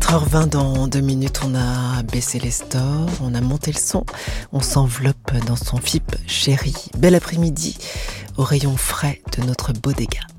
4h20 dans 2 minutes, on a baissé les stores, on a monté le son, on s'enveloppe dans son FIP chéri. Bel après-midi au rayon frais de notre bodega.